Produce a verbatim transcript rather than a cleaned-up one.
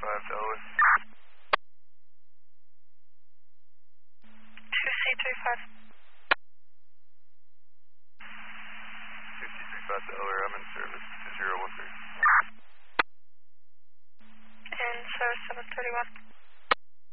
five, Delaware. two C three five. two C three five, Delaware, I'm in service, two zero one three.